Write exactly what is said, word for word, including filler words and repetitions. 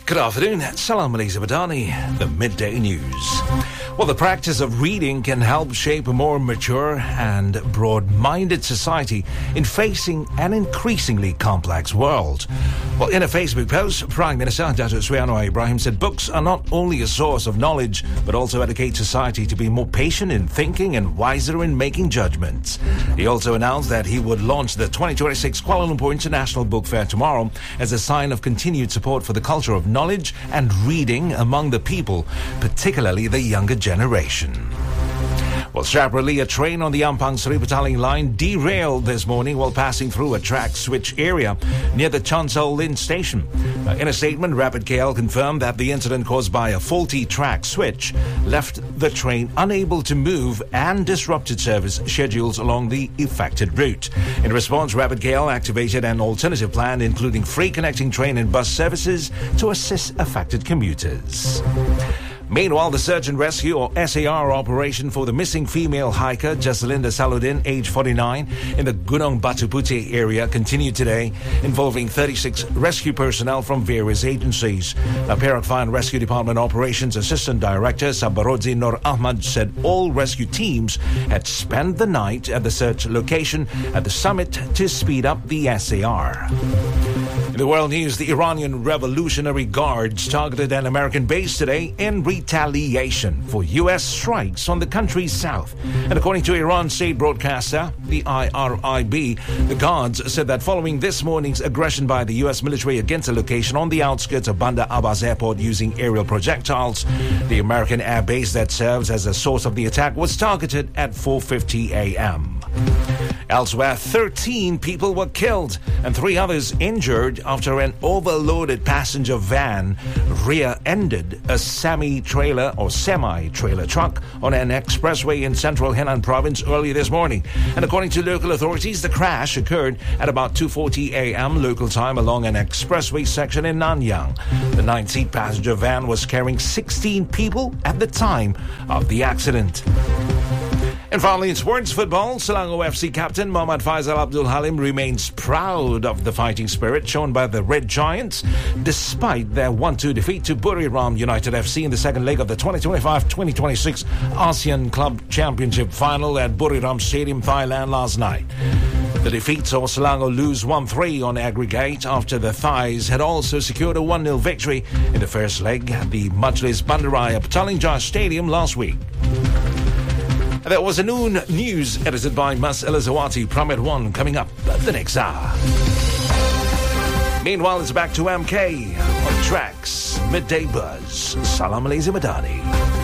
Good afternoon. Salam Malaysia Madani, the midday news. Well, the practice of reading can help shape a more mature and broad-minded society in facing an increasingly complex world. Well, in a Facebook post, Prime Minister Datuk Sri Anwar Ibrahim said books are not only a source of knowledge, but also educate society to be more patient in thinking and wiser in making judgments. He also announced that he would launch the twenty twenty-six Kuala Lumpur International Book Fair tomorrow as a sign of continued support for the culture of knowledge and reading among the people, particularly the younger generation. Well, separately, a train on the Ampang Seri Petaling line derailed this morning while passing through a track switch area near the Chansel Lin station. Uh, in a statement, Rapid K L confirmed that the incident caused by a faulty track switch left the train unable to move and disrupted service schedules along the affected route. In response, Rapid K L activated an alternative plan, including free connecting train and bus services to assist affected commuters. Meanwhile, the search and rescue, or S A R, operation for the missing female hiker Jasalinda Saludin, age forty-nine, in the Gunung Batu Putih area continued today, involving thirty-six rescue personnel from various agencies. A Perak Fire and Rescue Department Operations Assistant Director Sabarodzi Nur Ahmad said all rescue teams had spent the night at the search location at the summit to speed up the S A R. In the world news, the Iranian Revolutionary Guards targeted an American base today in retaliation for U S strikes on the country's south. And according to Iran state broadcaster, the I R I B, the Guards said that following this morning's aggression by the U S military against a location on the outskirts of Bandar Abbas Airport using aerial projectiles, the American air base that serves as a source of the attack was targeted at four fifty a.m. Elsewhere, thirteen people were killed and three others injured after an overloaded passenger van rear-ended a semi-trailer or semi-trailer truck on an expressway in central Henan province early this morning. And according to local authorities, the crash occurred at about two forty a.m. local time along an expressway section in Nanyang. The nine-seat passenger van was carrying sixteen people at the time of the accident. And finally, in sports football, Selangor F C captain Muhammad Faisal Abdul Halim remains proud of the fighting spirit shown by the Red Giants, despite their one two defeat to Buriram United F C in the second leg of the twenty twenty-five twenty twenty-six ASEAN Club Championship final at Buriram Stadium, Thailand last night. The defeat saw Selangor lose one three on aggregate after the Thais had also secured a one nil victory in the first leg at the Majlis Bandaraya Petaling Jaya Stadium last week. That was a noon news edited by Mas Elizawati. Pramit one coming up the next hour. Meanwhile, it's back to M K on Tracks Midday Buzz. Salam Malaysia Madani.